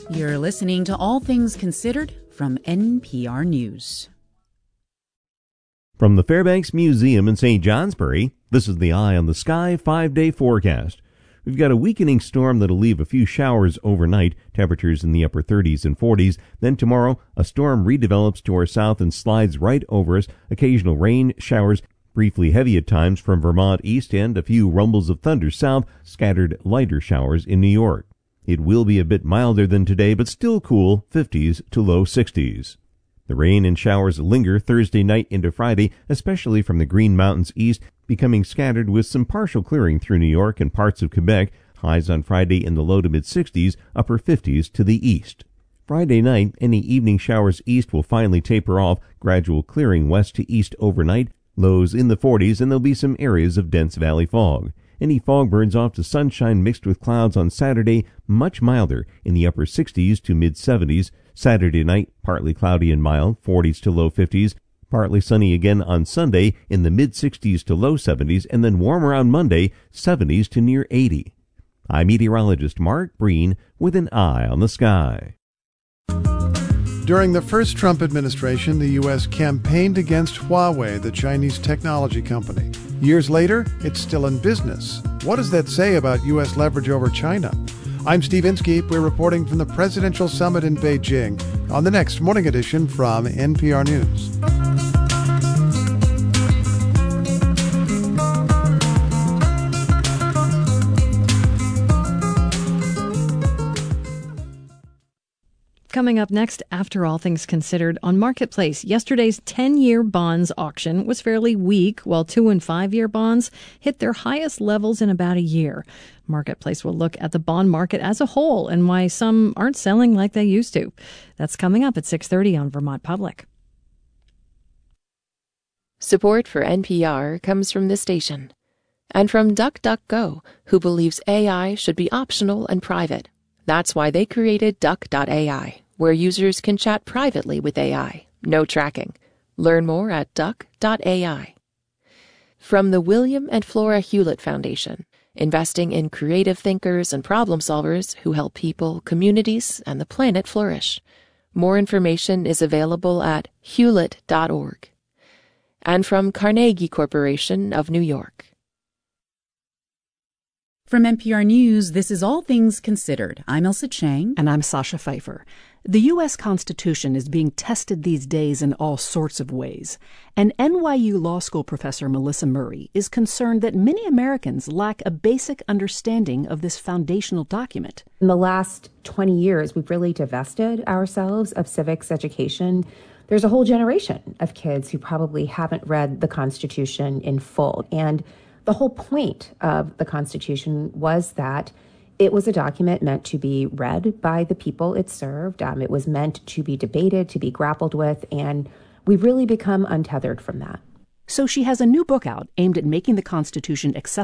You're listening to All Things Considered from NPR News. From the Fairbanks Museum in St. Johnsbury, this is the Eye on the Sky 5-day forecast. We've got a weakening storm that'll leave a few showers overnight, temperatures in the upper 30s and 40s. Then tomorrow, a storm redevelops to our south and slides right over us. Occasional rain, showers, briefly heavy at times from Vermont east, and a few rumbles of thunder south, scattered lighter showers in New York. It will be a bit milder than today, but still cool, 50s to low 60s. The rain and showers linger Thursday night into Friday, especially from the Green Mountains east, becoming scattered with some partial clearing through New York and parts of Quebec. Highs on Friday in the low to mid-60s, upper 50s to the east. Friday night, any evening showers east will finally taper off, gradual clearing west to east overnight, lows in the 40s, and there'll be some areas of dense valley fog. Any fog burns off to sunshine mixed with clouds on Saturday, much milder in the upper 60s to mid-70s. Saturday night, partly cloudy and mild, 40s to low 50s. Partly sunny again on Sunday in the mid-60s to low 70s, and then warmer on Monday, 70s to near 80. I'm meteorologist Mark Breen with an eye on the sky. During the first Trump administration, the U.S. campaigned against Huawei, the Chinese technology company. Years later, it's still in business. What does that say about U.S. leverage over China? I'm Steve Inskeep. We're reporting from the Presidential Summit in Beijing on the next Morning Edition from NPR News. Coming up next, after All Things Considered, on Marketplace, yesterday's 10-year bonds auction was fairly weak, while 2- and 5-year bonds hit their highest levels in about a year. Marketplace will look at the bond market as a whole and why some aren't selling like they used to. That's coming up at 6:30 on Vermont Public. Support for NPR comes from this station and from DuckDuckGo, who believes AI should be optional and private. That's why they created Duck.ai, where users can chat privately with AI. No tracking. Learn more at Duck.ai. From the William and Flora Hewlett Foundation, investing in creative thinkers and problem solvers who help people, communities, and the planet flourish. More information is available at hewlett.org. And from Carnegie Corporation of New York. From NPR News, this is All Things Considered. I'm Elsa Chang. And I'm Sasha Pfeiffer. The U.S. Constitution is being tested these days in all sorts of ways. And NYU Law School professor Melissa Murray is concerned that many Americans lack a basic understanding of this foundational document. In the last 20 years, we've really divested ourselves of civics education. There's a whole generation of kids who probably haven't read the Constitution in full. And the whole point of the Constitution was that it was a document meant to be read by the people it served. It was meant to be debated, to be grappled with, and we've really become untethered from that. So she has a new book out aimed at making the Constitution accessible